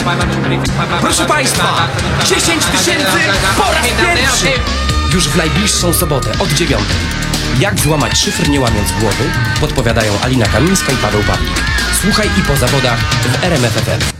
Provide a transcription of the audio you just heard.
Proszę Państwa, 10 000 po raz pierwszy! Już w najbliższą sobotę od 9. Jak złamać szyfr nie łamiąc głowy, podpowiadają Alina Kamińska i Paweł Pawlik. Słuchaj i po zawodach w RMF FM.